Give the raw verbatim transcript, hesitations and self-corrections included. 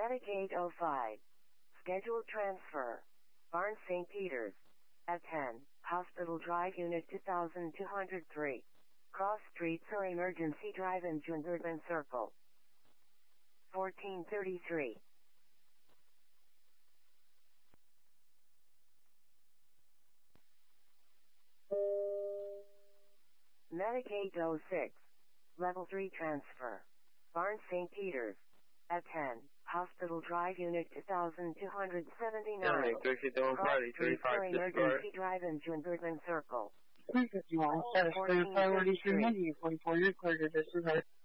Medicaid oh five. Scheduled transfer. Barnes Saint Peters. At ten, Hospital Drive Unit two thousand two hundred three. Cross Street or Emergency Drive in June Goodman Circle. fourteen thirty-three. Medicaid oh six. Level three transfer. Barnes Saint Peters. At ten, Hospital Drive Unit two thousand two hundred seventy-nine. Cross Street or Emergency Drive in June Goodman Circle. three fifty-one, status clear, priority three ninety, forty-four, you're clear to disregard.